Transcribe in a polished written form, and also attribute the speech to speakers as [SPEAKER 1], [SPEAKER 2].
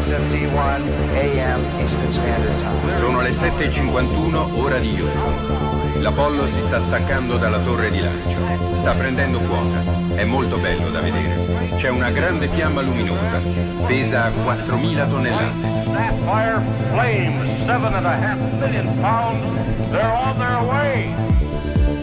[SPEAKER 1] 7:51 a.m. Eastern Standard Time.
[SPEAKER 2] Sono le 7:51 ora di Houston. L'Apollo si sta staccando dalla torre di lancio. Sta prendendo quota. È molto bello da vedere. C'è una grande fiamma luminosa. Pesa 4.000 tonnellate.
[SPEAKER 3] Sapphire flames, 7.5 million pounds. They're on their way.